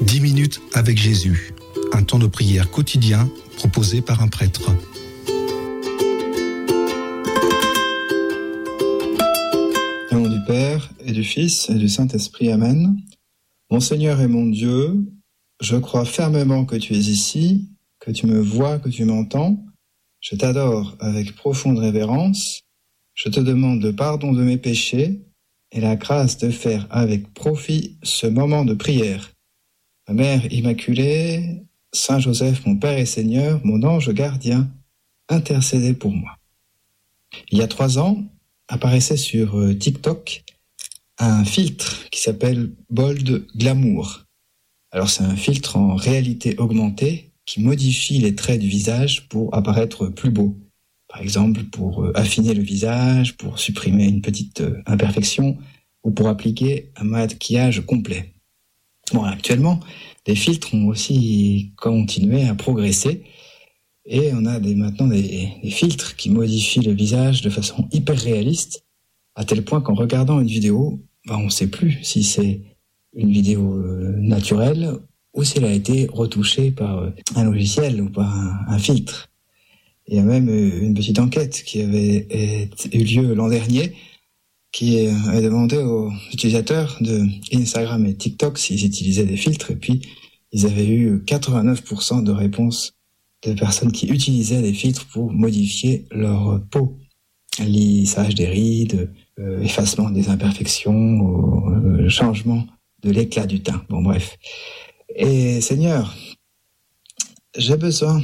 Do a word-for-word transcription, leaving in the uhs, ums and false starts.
dix minutes avec Jésus, un temps de prière quotidien proposé par un prêtre. Au nom du Père, et du Fils, et du Saint-Esprit, Amen. Mon Seigneur et mon Dieu, je crois fermement que tu es ici, que tu me vois, que tu m'entends. Je t'adore avec profonde révérence. Je te demande le pardon de mes péchés et la grâce de faire avec profit ce moment de prière. Ma Mère Immaculée, Saint Joseph, mon Père et Seigneur, mon ange gardien, intercédez pour moi. Il y a trois ans, apparaissait sur TikTok un filtre qui s'appelle Bold Glamour. Alors c'est un filtre en réalité augmentée qui modifie les traits du visage pour apparaître plus beau. Par exemple, pour affiner le visage, pour supprimer une petite imperfection ou pour appliquer un maquillage complet. Bon, actuellement, les filtres ont aussi continué à progresser et on a des, maintenant des, des filtres qui modifient le visage de façon hyper réaliste, à tel point qu'en regardant une vidéo, ben on ne sait plus si c'est une vidéo naturelle ou si elle a été retouchée par un logiciel ou par un, un filtre. Il y a même une petite enquête qui avait eu lieu l'an dernier qui a demandé aux utilisateurs de Instagram et TikTok s'ils utilisaient des filtres, et puis ils avaient eu quatre-vingt-neuf pour cent de réponses de personnes qui utilisaient des filtres pour modifier leur peau. Lissage des rides, euh, effacement des imperfections, euh, changement de l'éclat du teint. Bon bref. Et Seigneur, j'ai besoin